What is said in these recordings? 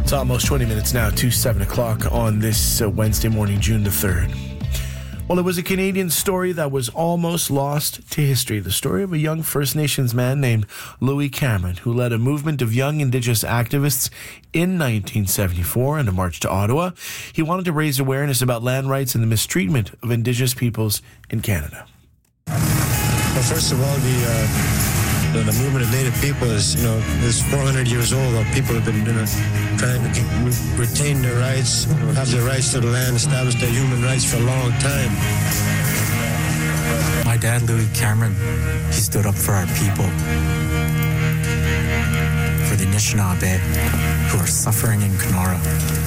It's almost 20 minutes now to 7 o'clock on this Wednesday morning, June the 3rd. Well, it was a Canadian story that was almost lost to history. The story of a young First Nations man named Louis Cameron, who led a movement of young Indigenous activists in 1974 in a march to Ottawa. He wanted to raise awareness about land rights and the mistreatment of Indigenous peoples in Canada. Well, first of all, the movement of Native people is 400 years old. People have been trying to retain their rights, have their rights to the land, establish their human rights for a long time. My dad, Louis Cameron, he stood up for our people, for the Anishinaabe who are suffering in Kenora.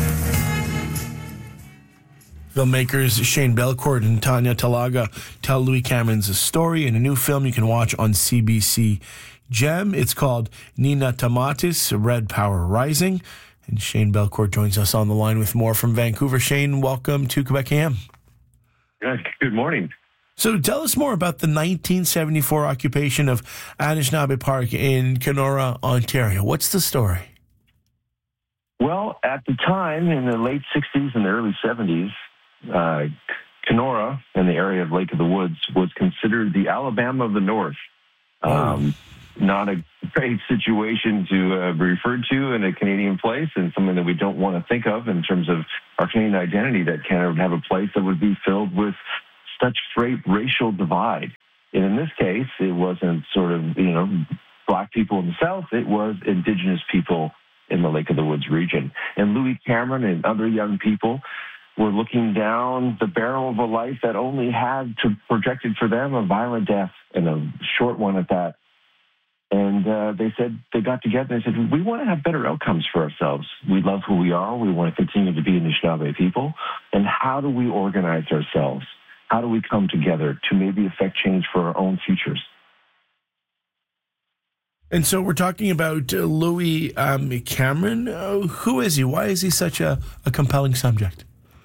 Filmmakers Shane Belcourt and Tanya Talaga tell Louis Cameron's story in a new film you can watch on CBC Gem. It's called Nina Tamatis, Red Power Rising. And Shane Belcourt joins us on the line with more from Vancouver. Shane, welcome to Quebec AM. Good morning. So tell us more about the 1974 occupation of Anishinaabe Park in Kenora, Ontario. What's the story? Well, at the time, in the late 60s and the early 70s, Kenora and the area of Lake of the Woods was considered the Alabama of the North. Not a great situation to be referred to in a Canadian place, and something that we don't want to think of in terms of our Canadian identity, that Canada would have a place that would be filled with such great racial divide. And in this case, it wasn't sort of, black people in the South, it was Indigenous people in the Lake of the Woods region. And Louis Cameron and other young people were looking down the barrel of a life that only had projected for them a violent death, and a short one at that. And they got together and said, we want to have better outcomes for ourselves. We love who we are. We want to continue to be Anishinaabe people. And how do we organize ourselves? How do we come together to maybe affect change for our own futures? And so we're talking about Louis Cameron. Who is he? Why is he such a compelling subject?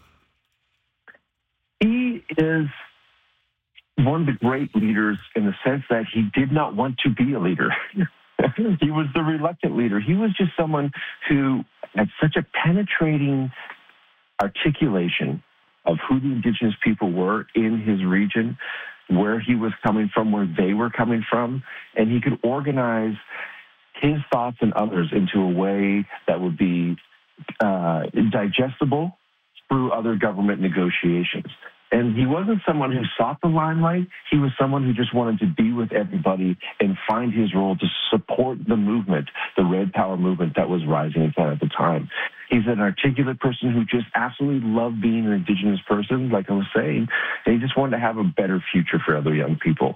He is one of the great leaders in the sense that he did not want to be a leader. He was the reluctant leader. He was just someone who had such a penetrating articulation of who the Indigenous people were in his region, where he was coming from, where they were coming from, and he could organize his thoughts and others into a way that would be digestible through other government negotiations. And he wasn't someone who sought the limelight. He was someone who just wanted to be with everybody and find his role to support the movement, the Red Power movement that was rising in Canada at the time. He's an articulate person who just absolutely loved being an Indigenous person, like I was saying, and he just wanted to have a better future for other young people.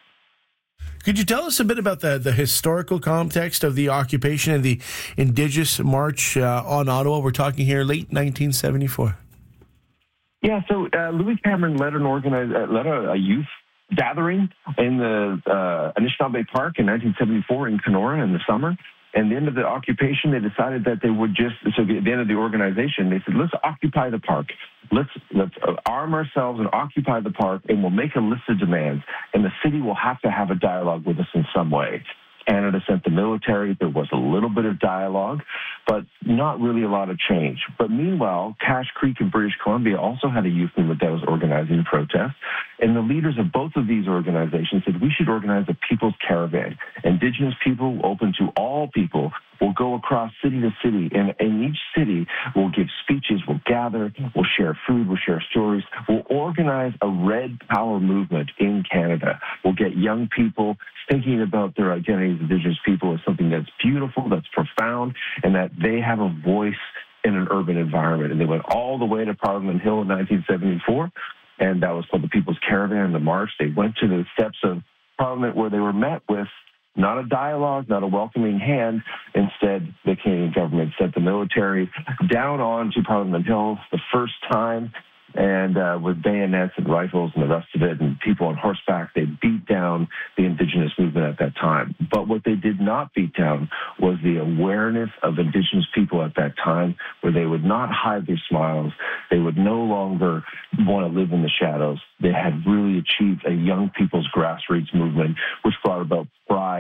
Could you tell us a bit about the historical context of the occupation and the Indigenous March on Ottawa? We're talking here late 1974. Yeah, so Louis Cameron led a youth gathering in the Anishinaabe Park in 1974 in Kenora in the summer. And at the end of the occupation, they decided that they would at the end of the organization, they said, let's occupy the park. Let's arm ourselves and occupy the park, and we'll make a list of demands. And the city will have to have a dialogue with us in some way. Canada sent the military. There was a little bit of dialogue, but not really a lot of change. But meanwhile, Cache Creek in British Columbia also had a youth movement that was organizing a protest. And the leaders of both of these organizations said, we should organize a people's caravan. Indigenous people, open to all people, will go across city to city. And in each city, we'll give speeches, we'll gather, we'll share food, we'll share stories. We'll organize a Red Power movement in Canada. We'll get young people thinking about their identity as Indigenous people as something that's beautiful, that's profound, and that they have a voice in an urban environment. And they went all the way to Parliament Hill in 1974, and that was called the People's Caravan, the March. They went to the steps of Parliament where they were met with not a dialogue, not a welcoming hand. Instead, the Canadian government sent the military down onto Parliament Hill the first time, and with bayonets and rifles and the rest of it, and people on horseback, they beat down the Indigenous movement at that time. But what they did not beat down was the awareness of Indigenous people at that time, where they would not hide their smiles. They would no longer want to live in the shadows. They had really achieved a young people's grassroots movement, which brought about pride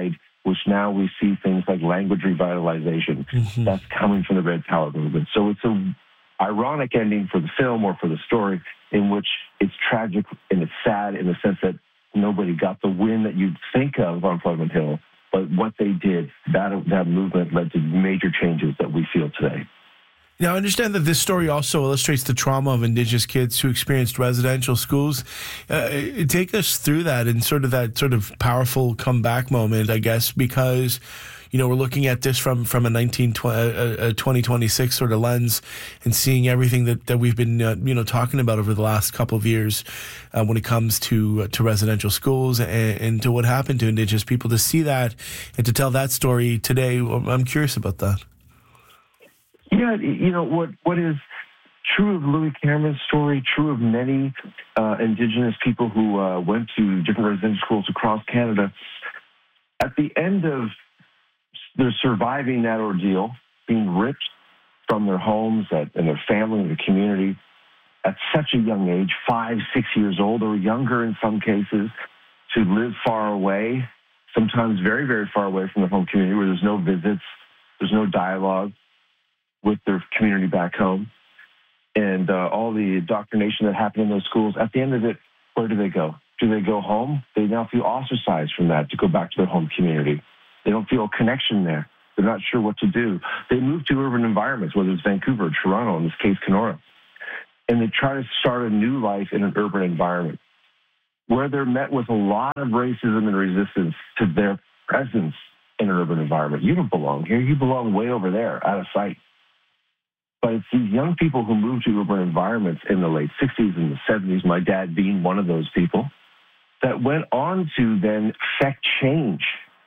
which now we see things like language revitalization. That's coming from the Red Power movement. So it's a ironic ending for the film or for the story in which it's tragic and it's sad in the sense that nobody got the win that you'd think of on Pleasant Hill. But what they did, that movement led to major changes that we feel today. Now, I understand that this story also illustrates the trauma of Indigenous kids who experienced residential schools. Take us through that and that powerful comeback moment, I guess, because, we're looking at this from a 2026 sort of lens and seeing everything that we've been, talking about over the last couple of years when it comes to residential schools and to what happened to Indigenous people. To see that and to tell that story today, I'm curious about that. Yeah, what is true of Louis Cameron's story, true of many Indigenous people who went to different residential schools across Canada. At the end of their surviving that ordeal, being ripped from their homes and their family and their community at such a young age, 5, 6 years old or younger in some cases, to live far away, sometimes very, very far away from the home community where there's no visits, there's no dialogue with their community back home, and all the indoctrination that happened in those schools. At the end of it, where do they go? Do they go home? They now feel ostracized from that to go back to their home community. They don't feel a connection there. They're not sure what to do. They move to urban environments, whether it's Vancouver, Toronto, in this case, Kenora, and they try to start a new life in an urban environment where they're met with a lot of racism and resistance to their presence in an urban environment. You don't belong here. You belong way over there, out of sight. But it's these young people who moved to urban environments in the late 60s and the 70s, my dad being one of those people, that went on to then affect change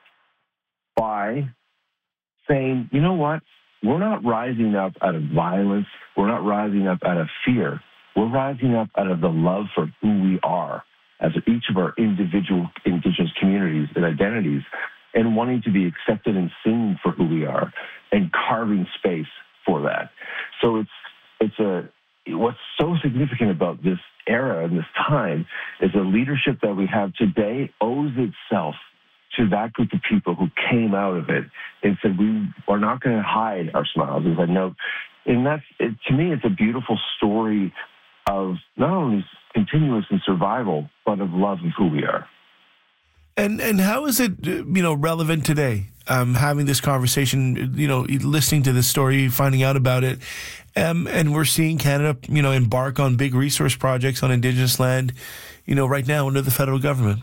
by saying, you know what, we're not rising up out of violence, we're not rising up out of fear, we're rising up out of the love for who we are as each of our individual Indigenous communities and identities, and wanting to be accepted and seen for who we are, and carving space for that. So what's so significant about this era and this time is the leadership that we have today owes itself to that group of people who came out of it and said, we are not going to hide our smiles. And said, no. And to me, it's a beautiful story of not only continuous and survival, but of love of who we are. And how is it, relevant today? Having this conversation, listening to this story, finding out about it, and we're seeing Canada, embark on big resource projects on Indigenous land, right now under the federal government.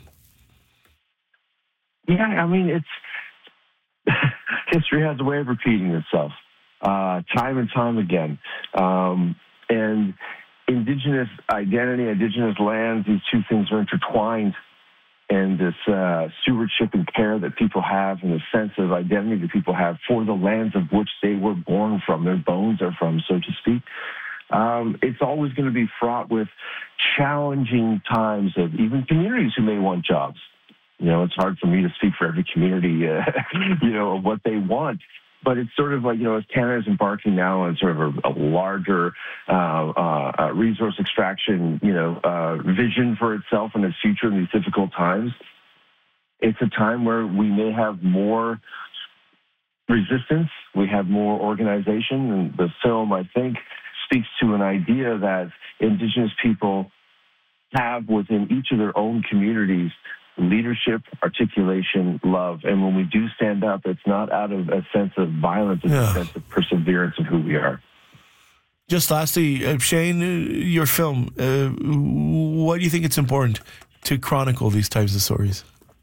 Yeah, I mean, history has a way of repeating itself, time and time again, and Indigenous identity, Indigenous lands, these two things are intertwined. And this stewardship and care that people have and the sense of identity that people have for the lands of which they were born from, their bones are from, so to speak. It's always going to be fraught with challenging times of even communities who may want jobs. It's hard for me to speak for every community, of what they want. But it's sort of like, as Canada's embarking now on sort of a larger resource extraction, vision for itself and its future in these difficult times, it's a time where we may have more resistance, we have more organization. And the film, I think, speaks to an idea that Indigenous people have within each of their own communities leadership, articulation, love. And when we do stand up, it's not out of a sense of violence, it's a sense of perseverance of who we are. Just lastly, Shane, your film, why do you think it's important to chronicle these types of stories?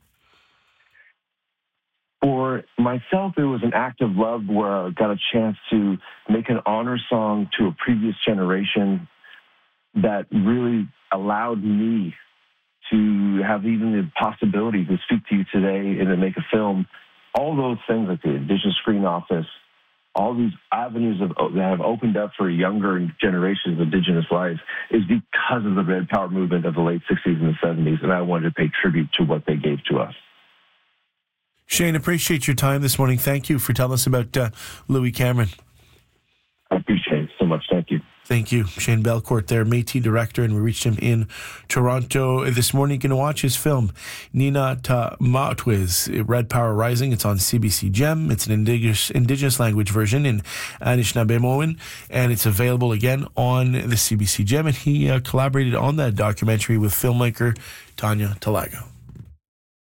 For myself, it was an act of love where I got a chance to make an honor song to a previous generation that really allowed me to have even the possibility to speak to you today and to make a film. All those things like the Indigenous Screen Office, all these avenues that have opened up for younger generations of Indigenous life is because of the Red Power movement of the late 60s and the 70s, and I wanted to pay tribute to what they gave to us. Shane, appreciate your time this morning. Thank you for telling us about Louis Cameron. I appreciate it so much. Thank you. Thank you. Shane Belcourt there, Métis director, and we reached him in Toronto this morning. You can watch his film, Nina Ta Matwiz, Red Power Rising. It's on CBC Gem. It's an indigenous language version in Anishinaabemowin, and it's available again on the CBC Gem. And he collaborated on that documentary with filmmaker Tanya Talago.